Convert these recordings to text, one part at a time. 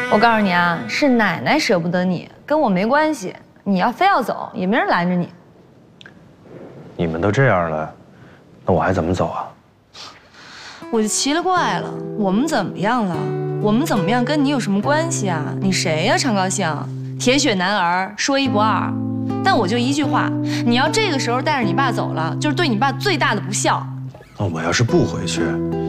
我告诉你啊，是奶奶舍不得你，跟我没关系。你要非要走，也没人拦着你。 你们都这样了，那我还怎么走啊？ 我就奇了怪了，我们怎么样了？我们怎么样跟你有什么关系啊？你谁呀，常高兴？铁血男儿，说一不二。但我就一句话，你要这个时候带着你爸走了，就是对你爸最大的不孝。 那我要是不回去，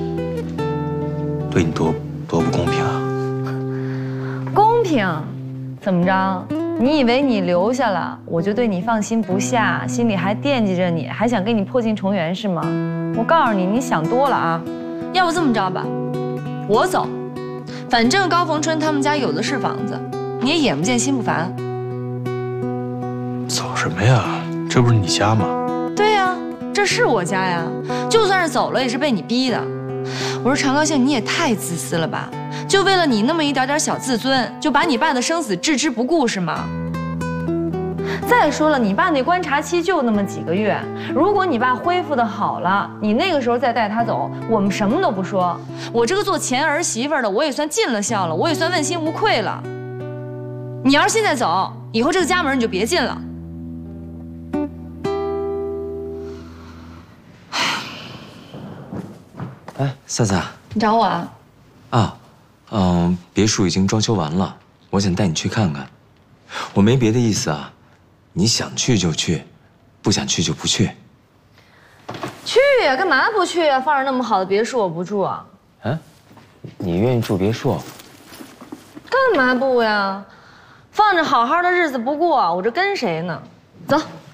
对你多不公平啊！ 公平？怎么着？你以为你留下了，我就对你放心不下，心里还惦记着你，还想跟你破镜重圆是吗？我告诉你，你想多了啊！要不这么着吧，我走，反正高逢春他们家有的是房子，你也眼不见心不烦。 走什么呀？这不是你家吗？ 对呀，这是我家呀，就算是走了也是被你逼的。我说常高兴，你也太自私了吧！就为了你那么一点点小自尊，就把你爸的生死置之不顾是吗？再说了，你爸那观察期就那么几个月，如果你爸恢复的好了，你那个时候再带他走，我们什么都不说。我这个做前儿媳妇的，我也算尽了孝了，我也算问心无愧了。你要是现在走，以后这个家门你就别进了。 哎，萨萨， 你找我啊？ 别墅已经装修完了，我想带你去看看。我没别的意思啊，你想去就去，不想去就不去。 去呀，干嘛不去呀？放着那么好的别墅我不住啊？ 啊，你愿意住别墅？ 干嘛不呀？放着好好的日子不过，我这跟谁呢？走。